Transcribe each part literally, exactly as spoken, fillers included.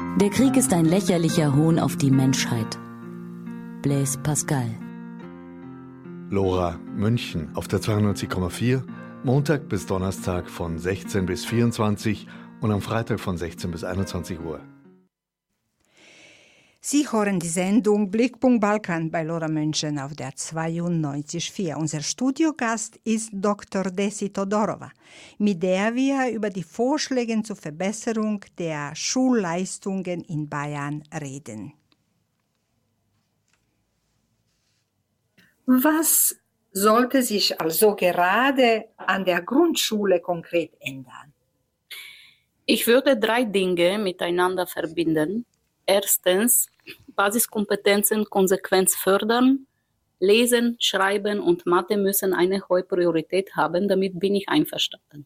Der Krieg ist ein lächerlicher Hohn auf die Menschheit. Blaise Pascal. Lora, München auf der zweiundneunzig Komma vier, Montag bis Donnerstag von sechzehn bis vierundzwanzig und am Freitag von sechzehn bis einundzwanzig Uhr. Sie hören die Sendung Blickpunkt Balkan bei Lora München auf der zweiundneunzig Komma vier. Unser Studiogast ist Doktor Desi Todorova, mit der wir über die Vorschläge zur Verbesserung der Schulleistungen in Bayern reden. Was sollte sich also gerade an der Grundschule konkret ändern? Ich würde drei Dinge miteinander verbinden. Erstens, Basiskompetenzen konsequent fördern. Lesen, Schreiben und Mathe müssen eine hohe Priorität haben, damit bin ich einverstanden.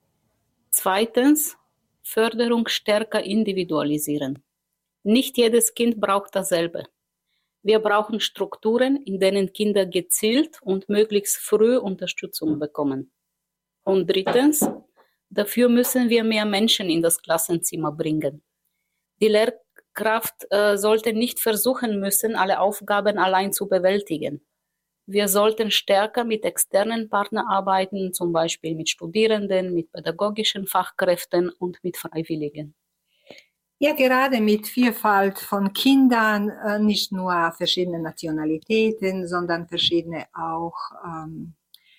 Zweitens, Förderung stärker individualisieren. Nicht jedes Kind braucht dasselbe. Wir brauchen Strukturen, in denen Kinder gezielt und möglichst früh Unterstützung bekommen. Und drittens, dafür müssen wir mehr Menschen in das Klassenzimmer bringen. Die Lehrkraft äh, sollte nicht versuchen müssen, alle Aufgaben allein zu bewältigen. Wir sollten stärker mit externen Partnern arbeiten, zum Beispiel mit Studierenden, mit pädagogischen Fachkräften und mit Freiwilligen. Ja, gerade mit Vielfalt von Kindern, äh, nicht nur verschiedene Nationalitäten, sondern verschiedene auch ähm,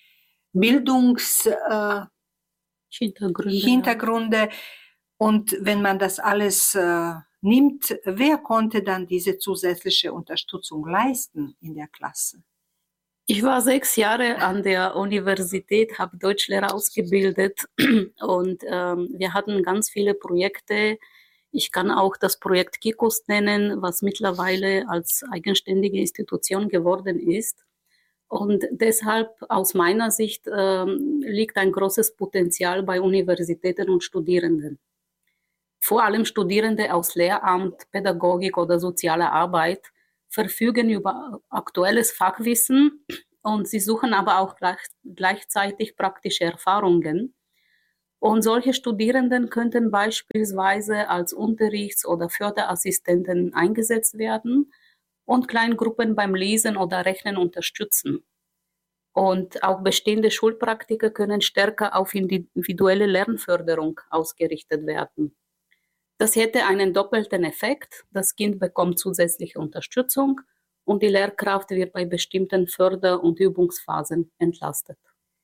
Bildungs äh, Hintergründe. Hintergründe. Und wenn man das alles äh, nimmt, wer konnte dann diese zusätzliche Unterstützung leisten in der Klasse? Ich war sechs Jahre an der Universität, habe Deutschlehrer ausgebildet und ähm, wir hatten ganz viele Projekte. Ich kann auch das Projekt Kikus nennen, was mittlerweile als eigenständige Institution geworden ist. Und deshalb aus meiner Sicht ähm, liegt ein großes Potenzial bei Universitäten und Studierenden. Vor allem Studierende aus Lehramt, Pädagogik oder sozialer Arbeit verfügen über aktuelles Fachwissen und sie suchen aber auch gleich, gleichzeitig praktische Erfahrungen. Und solche Studierenden könnten beispielsweise als Unterrichts- oder Förderassistenten eingesetzt werden und Kleingruppen beim Lesen oder Rechnen unterstützen. Und auch bestehende Schulpraktiker können stärker auf individuelle Lernförderung ausgerichtet werden. Das hätte einen doppelten Effekt. Das Kind bekommt zusätzliche Unterstützung und die Lehrkraft wird bei bestimmten Förder- und Übungsphasen entlastet.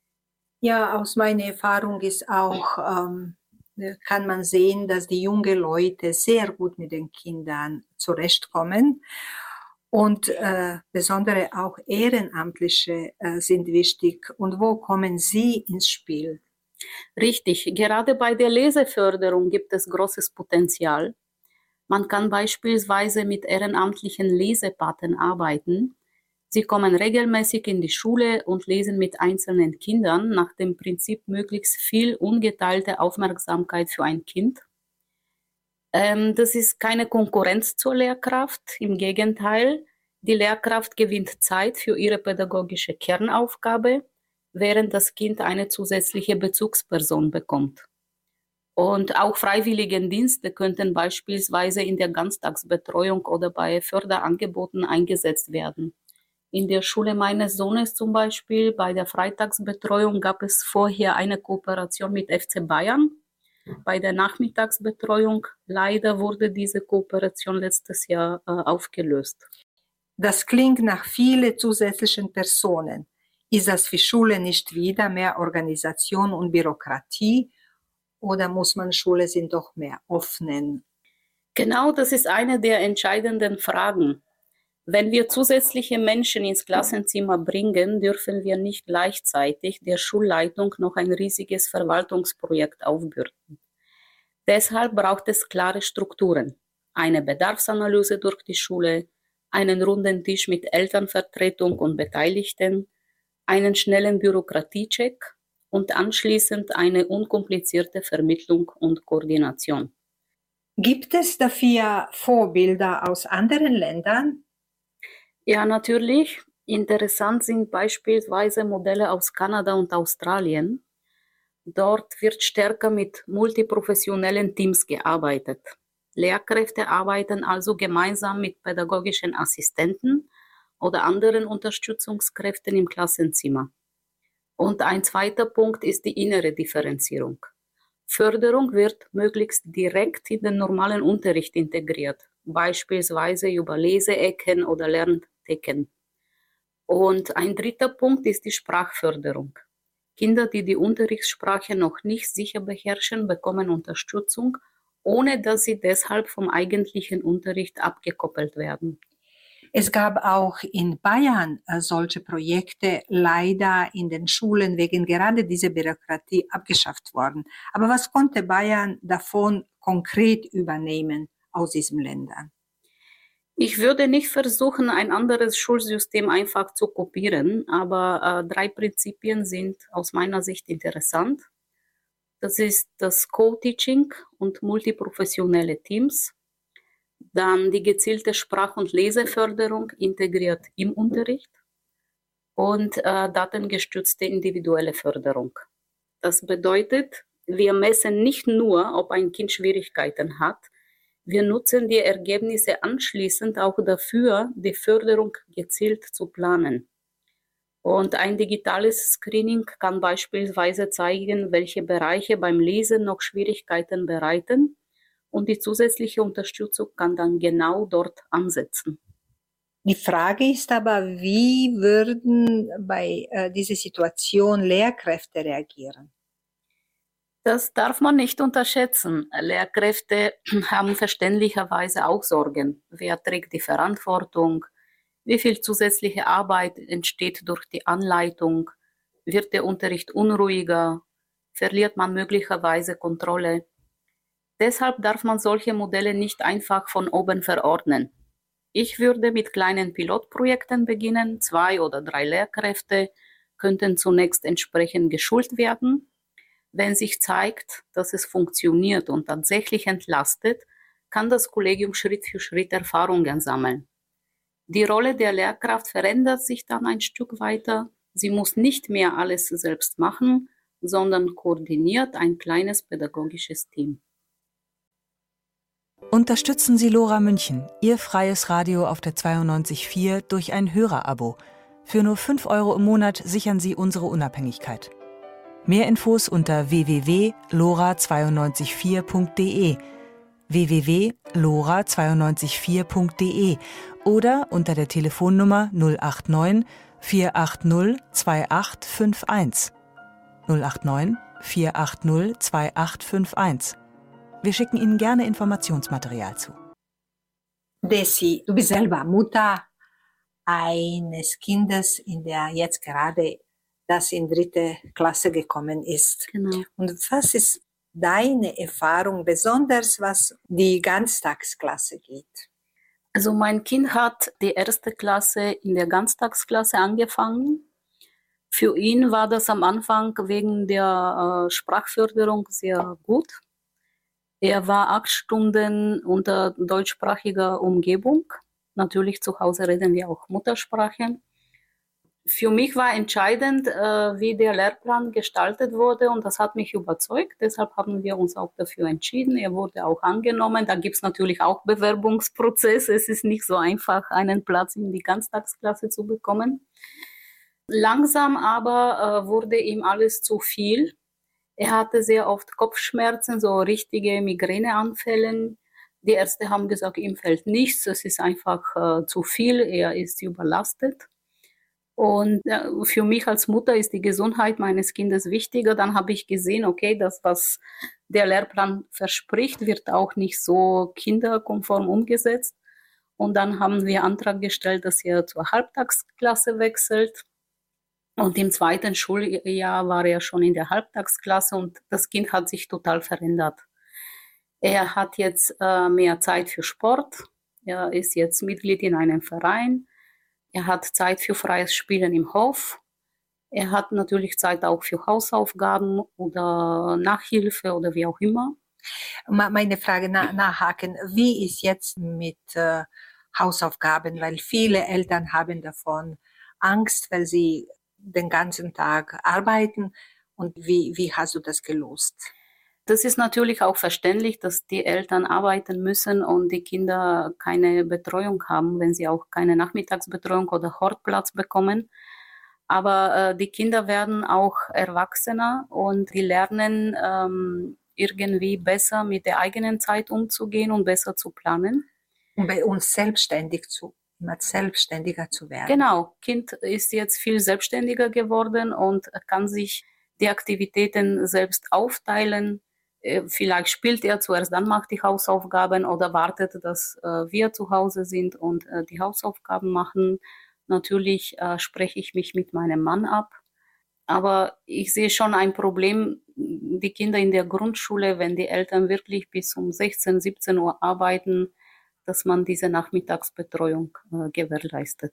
Ja, aus meiner Erfahrung ist auch, ähm, kann man sehen, dass die jungen Leute sehr gut mit den Kindern zurechtkommen. Und äh, besonders auch Ehrenamtliche äh, sind wichtig. Und wo kommen Sie ins Spiel? Richtig, gerade bei der Leseförderung gibt es großes Potenzial. Man kann beispielsweise mit ehrenamtlichen Lesepaten arbeiten. Sie kommen regelmäßig in die Schule und lesen mit einzelnen Kindern nach dem Prinzip möglichst viel ungeteilte Aufmerksamkeit für ein Kind. Ähm, das ist keine Konkurrenz zur Lehrkraft, im Gegenteil. Die Lehrkraft gewinnt Zeit für ihre pädagogische Kernaufgabe, während das Kind eine zusätzliche Bezugsperson bekommt. Und auch Freiwilligendienste könnten beispielsweise in der Ganztagsbetreuung oder bei Förderangeboten eingesetzt werden. In der Schule meines Sohnes zum Beispiel, bei der Freitagsbetreuung gab es vorher eine Kooperation mit F C Bayern. Bei der Nachmittagsbetreuung leider wurde diese Kooperation letztes Jahr äh, aufgelöst. Das klingt nach vielen zusätzlichen Personen. Ist das für Schule nicht wieder mehr Organisation und Bürokratie oder muss man Schule sind doch mehr öffnen? Genau, das ist eine der entscheidenden Fragen. Wenn wir zusätzliche Menschen ins Klassenzimmer bringen, dürfen wir nicht gleichzeitig der Schulleitung noch ein riesiges Verwaltungsprojekt aufbürden. Deshalb braucht es klare Strukturen, eine Bedarfsanalyse durch die Schule, einen runden Tisch mit Elternvertretung und Beteiligten, einen schnellen Bürokratiecheck und anschließend eine unkomplizierte Vermittlung und Koordination. Gibt es dafür Vorbilder aus anderen Ländern? Ja, natürlich. Interessant sind beispielsweise Modelle aus Kanada und Australien. Dort wird stärker mit multiprofessionellen Teams gearbeitet. Lehrkräfte arbeiten also gemeinsam mit pädagogischen Assistenten oder anderen Unterstützungskräften im Klassenzimmer. Und ein zweiter Punkt ist die innere Differenzierung. Förderung wird möglichst direkt in den normalen Unterricht integriert, beispielsweise über Leseecken oder Lerntheken. Und ein dritter Punkt ist die Sprachförderung. Kinder, die die Unterrichtssprache noch nicht sicher beherrschen, bekommen Unterstützung, ohne dass sie deshalb vom eigentlichen Unterricht abgekoppelt werden. Es gab auch in Bayern äh, solche Projekte, leider in den Schulen wegen gerade dieser Bürokratie abgeschafft worden. Aber was konnte Bayern davon konkret übernehmen aus diesen Ländern? Ich würde nicht versuchen, ein anderes Schulsystem einfach zu kopieren, aber äh, drei Prinzipien sind aus meiner Sicht interessant. Das ist das Co-Teaching und multiprofessionelle Teams. Dann die gezielte Sprach- und Leseförderung integriert im Unterricht und äh, datengestützte individuelle Förderung. Das bedeutet, wir messen nicht nur, ob ein Kind Schwierigkeiten hat, wir nutzen die Ergebnisse anschließend auch dafür, die Förderung gezielt zu planen. Und ein digitales Screening kann beispielsweise zeigen, welche Bereiche beim Lesen noch Schwierigkeiten bereiten. Und die zusätzliche Unterstützung kann dann genau dort ansetzen. Die Frage ist aber, wie würden bei äh, dieser Situation Lehrkräfte reagieren? Das darf man nicht unterschätzen. Lehrkräfte haben verständlicherweise auch Sorgen. Wer trägt die Verantwortung? Wie viel zusätzliche Arbeit entsteht durch die Anleitung? Wird der Unterricht unruhiger? Verliert man möglicherweise Kontrolle? Deshalb darf man solche Modelle nicht einfach von oben verordnen. Ich würde mit kleinen Pilotprojekten beginnen. Zwei oder drei Lehrkräfte könnten zunächst entsprechend geschult werden. Wenn sich zeigt, dass es funktioniert und tatsächlich entlastet, kann das Kollegium Schritt für Schritt Erfahrungen sammeln. Die Rolle der Lehrkraft verändert sich dann ein Stück weiter. Sie muss nicht mehr alles selbst machen, sondern koordiniert ein kleines pädagogisches Team. Unterstützen Sie Lora München, Ihr freies Radio auf der zweiundneunzig Komma vier durch ein Hörerabo. Für nur fünf Euro im Monat sichern Sie unsere Unabhängigkeit. Mehr Infos unter w w w punkt lora zwei neun vier punkt d e, w w w punkt lora zwei neun vier punkt d e oder unter der Telefonnummer null acht neun vier acht null zwei acht fünf eins. null acht neun vier acht null zwei acht fünf eins. Wir schicken Ihnen gerne Informationsmaterial zu. Desi, du bist selber Mutter eines Kindes, in der jetzt gerade das in dritte Klasse gekommen ist. Genau. Und was ist deine Erfahrung, besonders was die Ganztagsklasse geht? Also mein Kind hat die erste Klasse in der Ganztagsklasse angefangen. Für ihn war das am Anfang wegen der äh, Sprachförderung sehr gut. Er war acht Stunden unter deutschsprachiger Umgebung. Natürlich zu Hause reden wir auch Muttersprache. Für mich war entscheidend, äh, wie der Lehrplan gestaltet wurde und das hat mich überzeugt. Deshalb haben wir uns auch dafür entschieden. Er wurde auch angenommen. Da gibt es natürlich auch Bewerbungsprozesse. Es ist nicht so einfach, einen Platz in die Ganztagsklasse zu bekommen. Langsam aber äh, wurde ihm alles zu viel. Er hatte sehr oft Kopfschmerzen, so richtige Migräneanfälle. Die Ärzte haben gesagt, ihm fällt nichts, es ist einfach äh, zu viel, er ist überlastet. Und äh, für mich als Mutter ist die Gesundheit meines Kindes wichtiger. Dann habe ich gesehen, okay, das, was der Lehrplan verspricht, wird auch nicht so kinderkonform umgesetzt. Und dann haben wir Antrag gestellt, dass er zur Halbtagsklasse wechselt. Und im zweiten Schuljahr war er schon in der Halbtagsklasse und das Kind hat sich total verändert. Er hat jetzt äh, mehr Zeit für Sport. Er ist jetzt Mitglied in einem Verein. Er hat Zeit für freies Spielen im Hof. Er hat natürlich Zeit auch für Hausaufgaben oder Nachhilfe oder wie auch immer. Meine Frage na- nachhaken, wie ist jetzt mit äh, Hausaufgaben? Weil viele Eltern haben davon Angst, weil sie den ganzen Tag arbeiten. Und wie, wie hast du das gelöst? Das ist natürlich auch verständlich, dass die Eltern arbeiten müssen und die Kinder keine Betreuung haben, wenn sie auch keine Nachmittagsbetreuung oder Hortplatz bekommen. Aber äh, die Kinder werden auch erwachsener und die lernen ähm, irgendwie besser mit der eigenen Zeit umzugehen und besser zu planen. Um bei uns selbstständig zu, immer selbstständiger zu werden. Genau, Kind ist jetzt viel selbstständiger geworden und kann sich die Aktivitäten selbst aufteilen. Vielleicht spielt er zuerst, dann macht die Hausaufgaben oder wartet, dass äh, wir zu Hause sind und äh, die Hausaufgaben machen. Natürlich äh, spreche ich mich mit meinem Mann ab. Aber ich sehe schon ein Problem, die Kinder in der Grundschule, wenn die Eltern wirklich bis um sechzehn, siebzehn Uhr arbeiten, dass man diese Nachmittagsbetreuung äh, gewährleistet.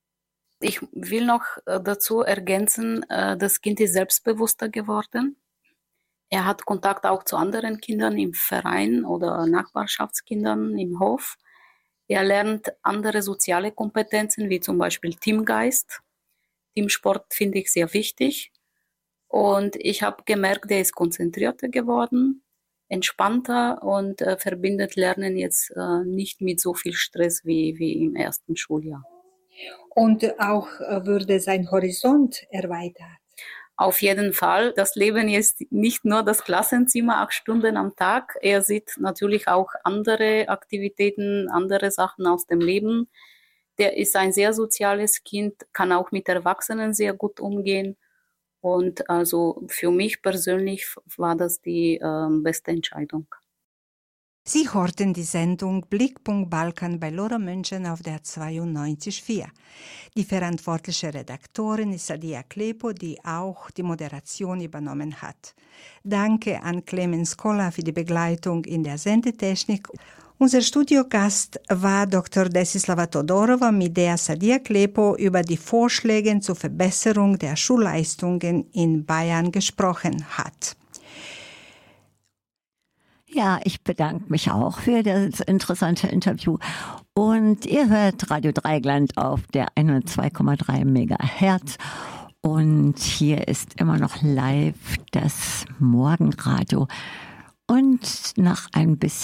Ich will noch äh, dazu ergänzen, äh, das Kind ist selbstbewusster geworden. Er hat Kontakt auch zu anderen Kindern im Verein oder Nachbarschaftskindern im Hof. Er lernt andere soziale Kompetenzen, wie zum Beispiel Teamgeist. Teamsport finde ich sehr wichtig. Und ich habe gemerkt, er ist konzentrierter geworden, entspannter und äh, verbindet Lernen jetzt äh, nicht mit so viel Stress wie, wie im ersten Schuljahr. Und auch äh, würde sein Horizont erweitert. Auf jeden Fall. Das Leben ist nicht nur das Klassenzimmer, acht Stunden am Tag. Er sieht natürlich auch andere Aktivitäten, andere Sachen aus dem Leben. Der ist ein sehr soziales Kind, kann auch mit Erwachsenen sehr gut umgehen. Und also für mich persönlich war das die äh, beste Entscheidung. Sie hörten die Sendung Blickpunkt Balkan bei Lora München auf der zweiundneunzig Komma vier. Die verantwortliche Redaktorin ist Sadia Klepo, die auch die Moderation übernommen hat. Danke an Clemens Koller für die Begleitung in der Sendetechnik. Unser Studiogast war Doktor Desislava Todorova, mit der Sadia Klepo über die Vorschläge zur Verbesserung der Schulleistungen in Bayern gesprochen hat. Ja, ich bedanke mich auch für das interessante Interview. Und ihr hört Radio Dreieckland auf der hundertzwei Komma drei Megahertz. Und hier ist immer noch live das Morgenradio. Und nach ein bisschen